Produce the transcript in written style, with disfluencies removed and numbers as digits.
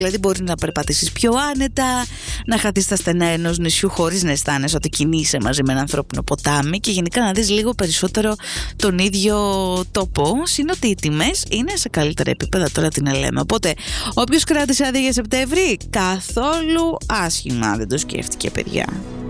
Δηλαδή μπορεί να περπατήσεις πιο άνετα, να χαθείς στα στενά ενός νησιού χωρίς να αισθάνεσαι ότι κινείσαι μαζί με ένα ανθρώπινο ποτάμι και γενικά να δεις λίγο περισσότερο τον ίδιο τόπο. Είναι ότι οι τιμές είναι σε καλύτερα επίπεδα, τώρα τι να λέμε. Οπότε όποιος κράτησε άδεια για Σεπτέμβρη, καθόλου άσχημα δεν το σκέφτηκε, παιδιά.